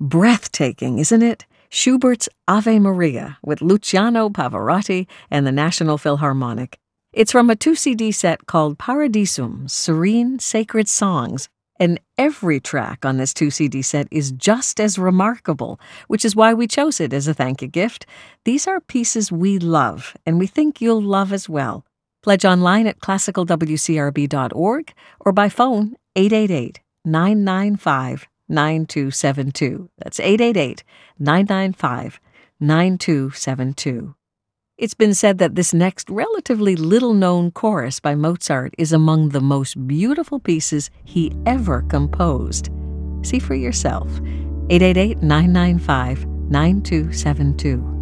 Breathtaking, isn't it? Schubert's Ave Maria with Luciano Pavarotti and the National Philharmonic. It's from a 2-CD set called Paradisum, Serene Sacred Songs, and every track on this 2-CD set is just as remarkable, which is why we chose it as a thank you gift. These are pieces we love, and we think you'll love as well. Pledge online at classicalwcrb.org or by phone 888-995-9272. That's 888-995-9272. It's been said that this next relatively little-known chorus by Mozart is among the most beautiful pieces he ever composed. See for yourself. 888-995-9272.